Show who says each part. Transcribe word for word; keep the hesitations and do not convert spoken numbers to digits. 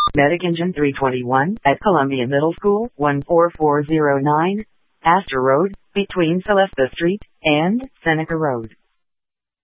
Speaker 1: Medic Engine three twenty-one at Columbia Middle School, one four four zero nine, Astor Road, between Celesta Street and Seneca Road.